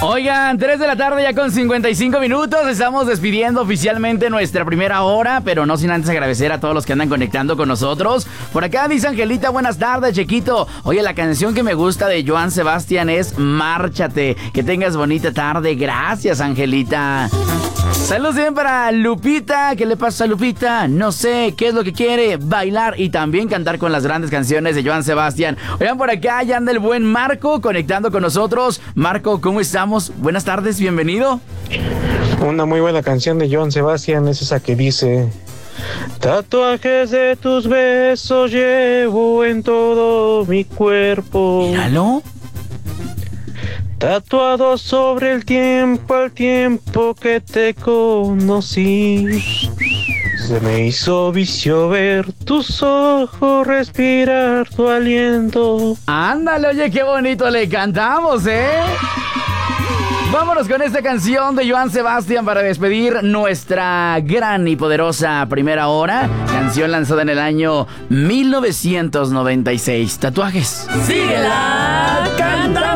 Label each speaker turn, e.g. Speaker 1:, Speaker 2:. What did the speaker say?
Speaker 1: Oigan, 3 de la tarde ya con 55 minutos. Estamos despidiendo oficialmente nuestra primera hora, pero no sin antes agradecer a todos los que andan conectando con nosotros. Por acá dice Angelita, buenas tardes, Chequito. Oye, la canción que me gusta de Joan Sebastián es Márchate. Que tengas bonita tarde. Gracias, Angelita. Saludos bien para Lupita. ¿Qué le pasa a Lupita? No sé qué es lo que quiere, bailar y también cantar con las grandes canciones de Joan Sebastián. Oigan, por acá ya anda el buen Marco conectando con nosotros. Marco, ¿cómo estamos? Buenas tardes, bienvenido.
Speaker 2: Una muy buena canción de Joan Sebastián es esa que dice: tatuajes de tus besos llevo en todo mi cuerpo.
Speaker 1: Míralo.
Speaker 2: Tatuado sobre el tiempo, al tiempo que te conocí. Se me hizo vicio ver tus ojos, respirar tu aliento.
Speaker 1: Ándale, oye, qué bonito le cantamos, ¿eh? Vámonos con esta canción de Joan Sebastián para despedir nuestra gran y poderosa primera hora. Canción lanzada en el año 1996. Tatuajes.
Speaker 3: Síguela cantando.